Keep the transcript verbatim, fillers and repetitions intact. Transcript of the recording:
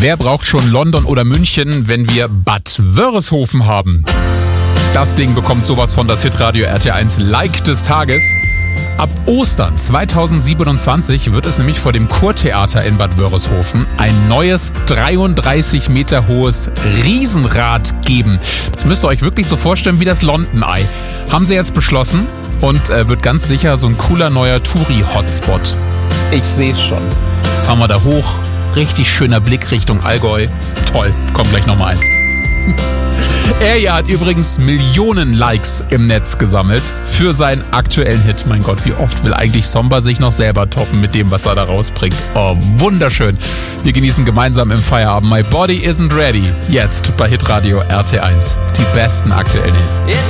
Wer braucht schon London oder München, wenn wir Bad Wörishofen haben? Das Ding bekommt sowas von das Hitradio R T eins Like des Tages. Ab Ostern zweitausendsiebenundzwanzig wird es nämlich vor dem Kurtheater in Bad Wörishofen ein neues dreiunddreißig Meter hohes Riesenrad geben. Das müsst ihr euch wirklich so vorstellen wie das London Eye. Haben sie jetzt beschlossen und äh, wird ganz sicher so ein cooler neuer Touri-Hotspot. Ich sehe es schon. Fahren wir da hoch, richtig schöner Blick Richtung Allgäu. Toll, kommt gleich nochmal eins. Er hier hat übrigens Millionen Likes im Netz gesammelt für seinen aktuellen Hit. Mein Gott, wie oft will eigentlich Somba sich noch selber toppen mit dem, was er da rausbringt. Oh, wunderschön. Wir genießen gemeinsam im Feierabend My Body Isn't Ready. Jetzt bei Hitradio R T eins. Die besten aktuellen Hits.